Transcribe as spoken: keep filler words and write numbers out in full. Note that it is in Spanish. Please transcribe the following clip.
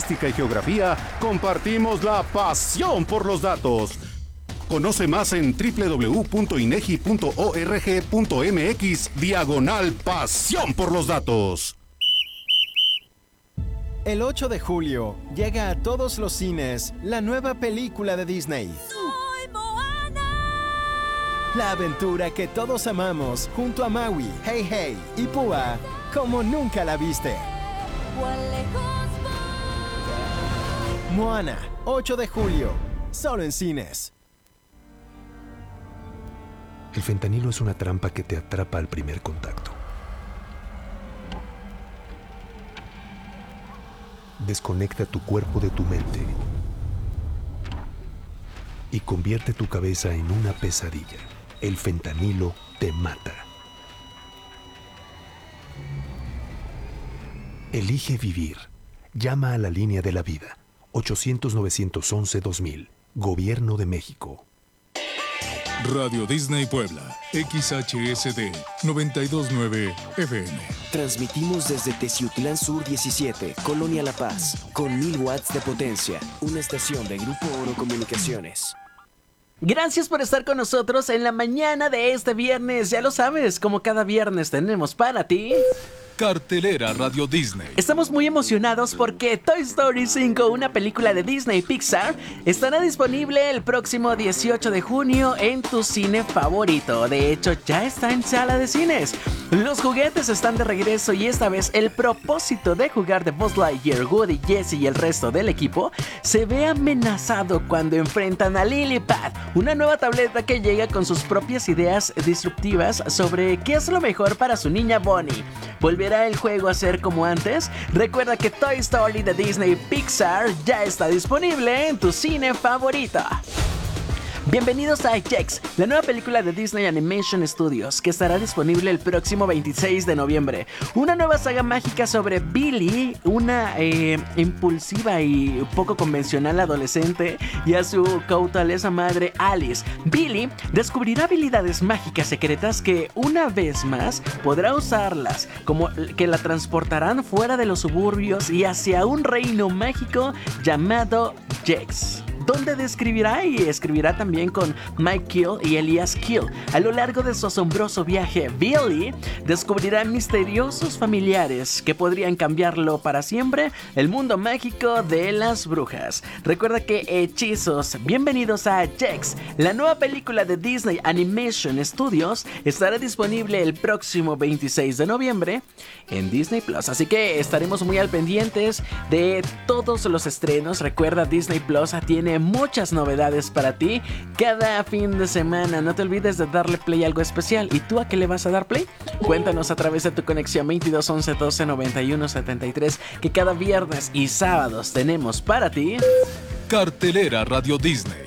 estadística y geografía, compartimos la pasión por los datos. Conoce más en doble u doble u doble u punto inegi punto org punto mx diagonal pasión por los datos. El ocho de julio llega a todos los cines la nueva película de Disney. ¡Soy Moana! La aventura que todos amamos junto a Maui, Hey Hey y Púa como nunca la viste. ¡Cuán lejos voy! Moana, ocho de julio, solo en cines. El fentanilo es una trampa que te atrapa al primer contacto. Desconecta tu cuerpo de tu mente y convierte tu cabeza en una pesadilla. El fentanilo te mata. Elige vivir. Llama a la línea de la vida. ochocientos, novecientos once, dos mil. Gobierno de México. Radio Disney Puebla, X H S D noventa y dos punto nueve F M. Transmitimos desde Teciutlán Sur diecisiete, Colonia La Paz, con mil watts de potencia. Una estación de Grupo Oro Comunicaciones. Gracias por estar con nosotros en la mañana de este viernes. Ya lo sabes, como cada viernes tenemos para ti... Cartelera Radio Disney. Estamos muy emocionados porque Toy Story cinco, una película de Disney Pixar, estará disponible el próximo dieciocho de junio en tu cine favorito. De hecho, ya está en sala de cines. Los juguetes están de regreso y esta vez el propósito de jugar de Buzz Lightyear, Woody, Jesse y el resto del equipo se ve amenazado cuando enfrentan a Lillipad, una nueva tableta que llega con sus propias ideas disruptivas sobre qué es lo mejor para su niña Bonnie. ¿Volverá el juego a ser como antes? Recuerda que Toy Story de Disney Pixar ya está disponible en tu cine favorito. Bienvenidos a Jax, la nueva película de Disney Animation Studios, que estará disponible el próximo veintiséis de noviembre. Una nueva saga mágica sobre Billy, una eh, impulsiva y poco convencional adolescente, y a su cautelosa madre Alice. Billy descubrirá habilidades mágicas secretas que una vez más podrá usarlas, como que la transportarán fuera de los suburbios y hacia un reino mágico llamado Jax, donde describirá y escribirá también con Mike Kill y Elias Kill. A lo largo de su asombroso viaje, Billy descubrirá misteriosos familiares que podrían cambiarlo para siempre, el mundo mágico de las brujas. Recuerda que hechizos. Bienvenidos a Jax, la nueva película de Disney Animation Studios, estará disponible el próximo veintiséis de noviembre en Disney Plus. Así que estaremos muy al pendientes de todos los estrenos. Recuerda, Disney Plus tiene muchas novedades para ti cada fin de semana. No te olvides de darle play a algo especial. ¿Y tú a qué le vas a dar play? Cuéntanos a través de tu conexión veintidós once doce noventa y uno setenta y tres, que cada viernes y sábados tenemos para ti Cartelera Radio Disney.